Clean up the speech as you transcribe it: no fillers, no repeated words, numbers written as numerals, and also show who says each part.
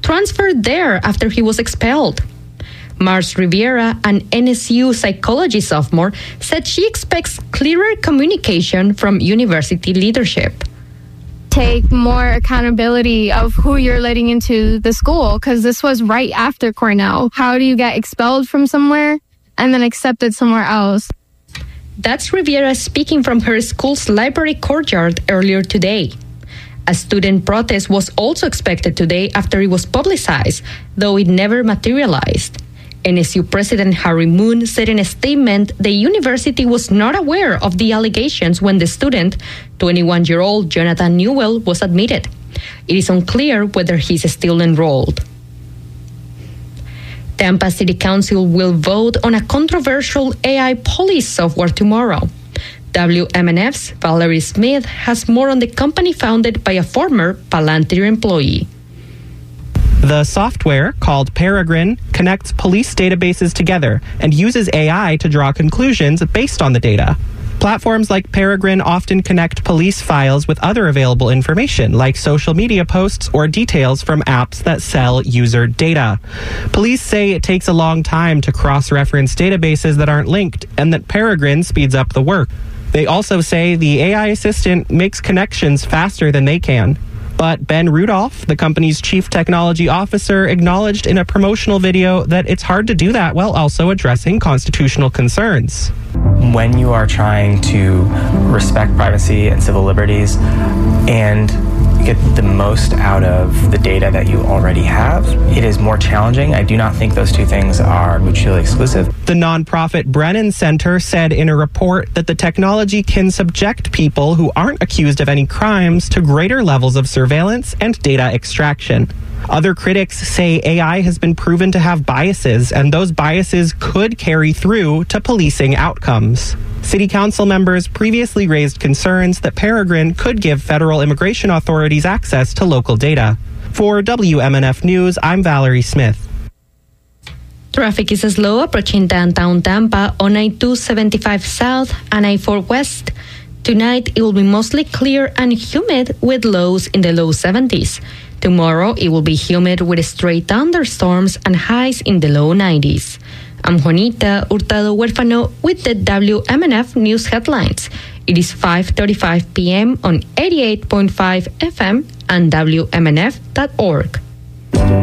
Speaker 1: transferred there after he was expelled. Mars Riviera, an NSU psychology sophomore, said she expects clearer communication from university leadership.
Speaker 2: Take more accountability of who you're letting into the school, because this was right after Cornell. How do you get expelled from somewhere and then accepted somewhere else?
Speaker 1: That's Riviera speaking from her school's library courtyard earlier today. A student protest was also expected today after it was publicized, though it never materialized. NSU President Harry Moon said in a statement the university was not aware of the allegations when the student, 21-year-old Jonathan Newell, was admitted. It is unclear whether he's still enrolled. Tampa City Council will vote on a controversial AI police software tomorrow. WMNF's Valerie Smith has more on the company founded by a former Palantir employee.
Speaker 3: The software, called Peregrine, connects police databases together and uses AI to draw conclusions based on the data. Platforms like Peregrine often connect police files with other available information, like social media posts or details from apps that sell user data. Police say it takes a long time to cross-reference databases that aren't linked, and that Peregrine speeds up the work. They also say the AI assistant makes connections faster than they can. But Ben Rudolph, the company's chief technology officer, acknowledged in a promotional video that it's hard to do that while also addressing constitutional concerns.
Speaker 4: When you are trying to respect privacy and civil liberties and get the most out of the data that you already have, it is more challenging. I do not think those two things are mutually exclusive.
Speaker 3: The nonprofit Brennan Center said in a report that the technology can subject people who aren't accused of any crimes to greater levels of surveillance and data extraction. Other critics say AI has been proven to have biases, and those biases could carry through to policing outcomes. City council members previously raised concerns that Peregrine could give federal immigration authorities access to local data. For WMNF News, I'm Valerie Smith.
Speaker 1: Traffic is slow approaching downtown Tampa on I-275 South and I-4 West. Tonight, it will be mostly clear and humid with lows in the low 70s. Tomorrow, it will be humid with stray thunderstorms and highs in the low 90s. I'm Juanita Hurtado Huérfano with the WMNF News headlines. It is 5:35 p.m. on 88.5 FM and WMNF.org.